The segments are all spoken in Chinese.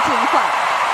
俊焕，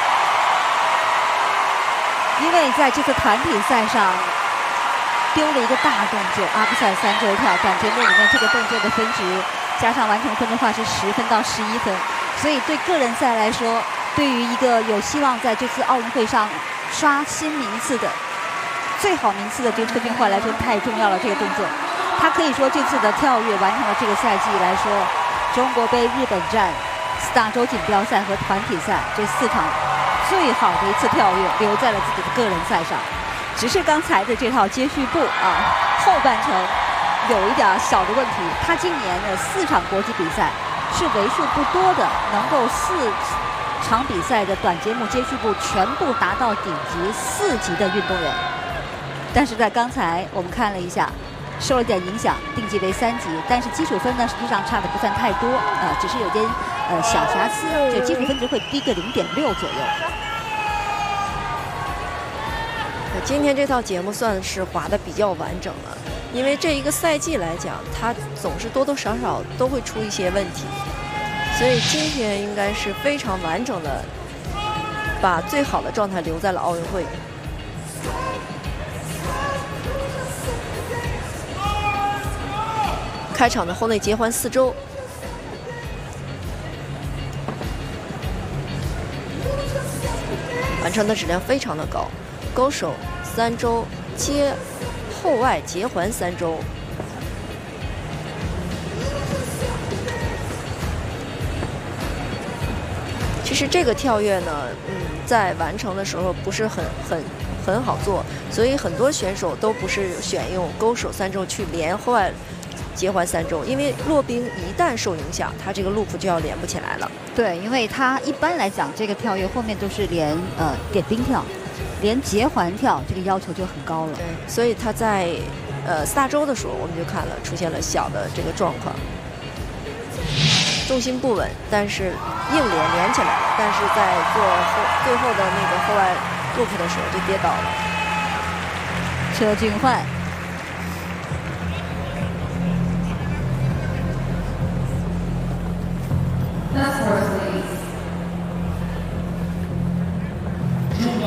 因为在这次团体赛上丢了一个大动作，阿布赛3周跳，短节目里面这个动作的分值加上完成分的话是10分到11分，所以对个人赛来说，对于一个有希望在这次奥运会上刷新名次的最好名次的这个车俊焕来说太重要了。这个动作，他可以说这次的跳跃完成了这个赛季来说，中国杯、日本站、4大洲锦标赛和团体赛这4场最好的一次跳跃留在了自己的个人赛上。只是刚才的这套接续步啊，后半程有一点小的问题。他今年的4场国际比赛是为数不多的能够4场比赛的短节目接续步全部达到顶级4级的运动员，但是在刚才我们看了一下，受了点影响，定级为3级，但是基础分呢实际上差的不算太多，只是有点小瑕疵，这基础分值会低个0.6左右。 今天这套节目算是滑得比较完整了，因为这一个赛季来讲，它总是多多少少都会出一些问题，所以今天应该是非常完整的，把最好的状态留在了奥运会。开场的后内结环4周，完成的质量非常的高，勾手3周，接后外结环3周。其实这个跳跃呢，在完成的时候不是很好做，所以很多选手都不是选用勾手3周去连后外结环3周，因为落冰一旦受影响，它这个 loop 就要连不起来了。 对，因为它一般来讲，这个跳跃后面都是连点冰跳，连结环跳，这个要求就很高了。 对，所以他在4大洲的时候，我们就看了出现了小的这个状况，重心不稳，但是硬连起来了，但是在做最后的那个后外 loop 的时候就跌倒了。 车俊焕